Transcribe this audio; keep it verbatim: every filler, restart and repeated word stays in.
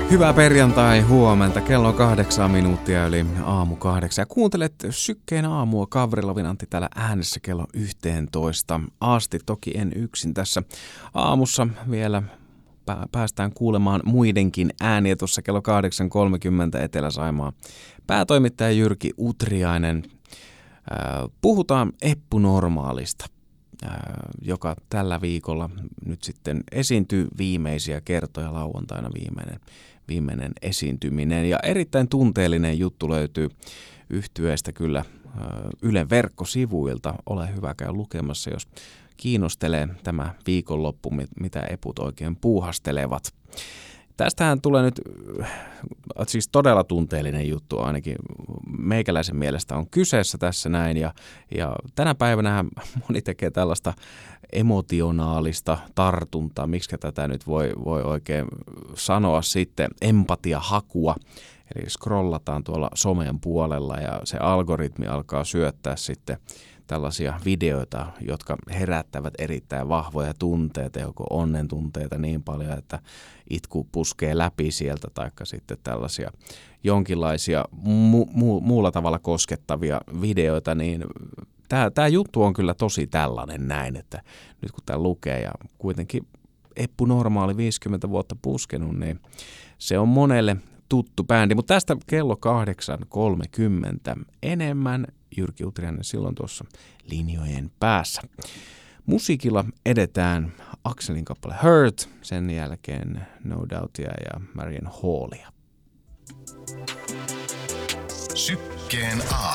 Hyvää perjantai huomenta. Kello on kahdeksan minuuttia yli aamu kahdeksan. Ja kuuntelet Sykkeen aamua. Gavrila Vinantti täällä äänessä kello yhteentoista asti. Toki en yksin tässä aamussa vielä. Päästään kuulemaan muidenkin ääniä tuossa kello kahdeksan kolmekymmentä Etelä-Saimaa. Päätoimittaja Jyrki Utriainen. Puhutaan Eppu Normaalista, joka tällä viikolla nyt sitten esiintyy viimeisiä kertoja, lauantaina viimeinen, viimeinen esiintyminen. Ja erittäin tunteellinen juttu löytyy yhtyeestä kyllä Ylen verkkosivuilta. Ole hyvä käy lukemassa, jos kiinnostelee tämä viikonloppu, mitä eput oikein puuhastelevat. Tästähän tulee nyt siis todella tunteellinen juttu, ainakin meikäläisen mielestä on kyseessä tässä näin. Ja, ja tänä päivänä moni tekee tällaista emotionaalista tartuntaa, miksi tätä nyt voi, voi oikein sanoa sitten, empatiahakua. Eli scrollataan tuolla somen puolella ja se algoritmi alkaa syöttää sitten tällaisia videoita, jotka herättävät erittäin vahvoja tunteita, joko onnen tunteita niin paljon, että itku puskee läpi sieltä, taikka sitten tällaisia jonkinlaisia mu- mu- muulla tavalla koskettavia videoita, niin tämä juttu on kyllä tosi tällainen näin, että nyt kun tämä lukee ja kuitenkin Eppu Normaali viisikymmentä vuotta puskenut, niin se on monelle tuttu bändi, mutta tästä kello kahdeksan kolmekymmentä enemmän. Jyrki Utriainen silloin tuossa linjojen päässä. Musiikilla edetään Akselin kappale Hurt, sen jälkeen No Doubtia ja Marian Hallia. Sykkeen A.